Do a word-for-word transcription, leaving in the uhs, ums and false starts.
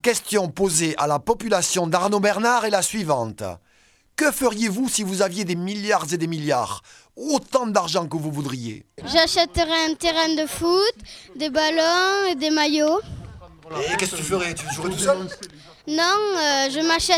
question posée à la population d'Arnaud Bernard est la suivante. Que feriez-vous si vous aviez des milliards et des milliards? Autant d'argent que vous voudriez. J'achèterais un terrain de foot, des ballons et des maillots. Et qu'est-ce que tu ferais? Tu jouerais tout seul? Non, euh, je m'achète